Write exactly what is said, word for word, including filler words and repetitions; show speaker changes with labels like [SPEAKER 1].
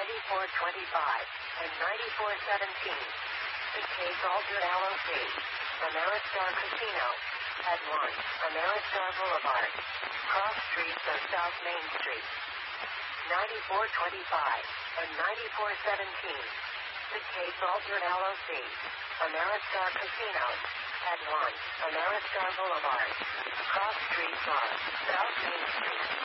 [SPEAKER 1] ninety-four twenty-five, and ninety-four seventeen. The Cape Alter L L C. Ameristar Casino. At one. Ameristar Boulevard. Cross streets of South Main Street. ninety-four twenty-five, and ninety-four seventeen. The Cape Alter L L C. Ameristar Casino. At one. Ameristar Boulevard. Cross streets of South Main Street.